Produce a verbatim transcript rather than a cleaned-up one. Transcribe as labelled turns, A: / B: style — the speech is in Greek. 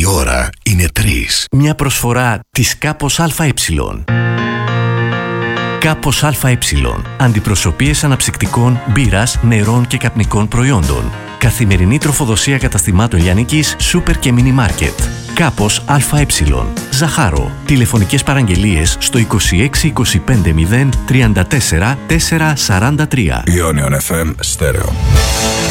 A: ώρα είναι τρεις.
B: Μια προσφορά της Κάπος ΑΕ. Κάπος ΑΕ. Αντιπροσωπείες αναψυκτικών, μπύρας, νερών και καπνικών προϊόντων. Καθημερινή τροφοδοσία καταστημάτων λιανικής, σούπερ και μίνι μάρκετ. Κάπος ΑΕ. Ζαχάρο. Τηλεφωνικές παραγγελίες στο είκοσι έξι είκοσι πέντε μηδέν τριάντα τέσσερα τετρακόσια σαράντα τρία.
A: Ionion εφ εμ Stereo.